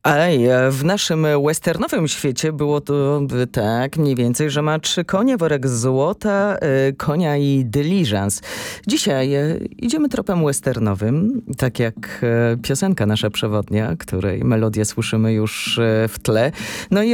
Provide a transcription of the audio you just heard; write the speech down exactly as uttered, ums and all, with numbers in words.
Ej, w naszym westernowym świecie było to tak mniej więcej, że ma trzy konie, worek złota, konia i dyliżans. Dzisiaj idziemy tropem westernowym, tak jak piosenka nasza przewodnia, której melodię słyszymy już w tle. No i